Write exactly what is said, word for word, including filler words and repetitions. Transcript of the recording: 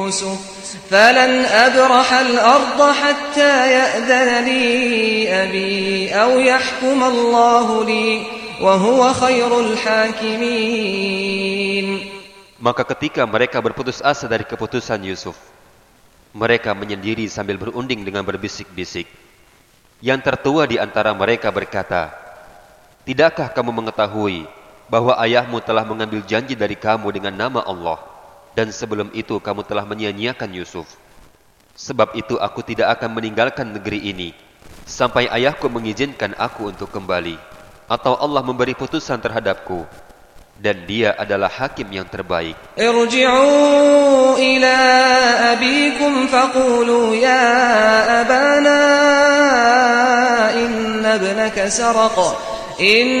يوسف فلن أبرح الأرض حتى يأذن لي أبي أو يحكم الله لي وهو خير الحاكمين. Maka ketika mereka berputus asa dari keputusan Yusuf, mereka menyendiri sambil berunding dengan berbisik-bisik. Yang tertua di antara mereka berkata, "Tidakkah kamu mengetahui bahwa ayahmu telah mengambil janji dari kamu dengan nama Allah, dan sebelum itu kamu telah menyia-nyiakan Yusuf? Sebab itu aku tidak akan meninggalkan negeri ini sampai ayahku mengizinkan aku untuk kembali, atau Allah memberi putusan terhadapku, dan dia adalah hakim yang terbaik." Irji'u ila abikum faqulu ya abana inna ibnaka saraqa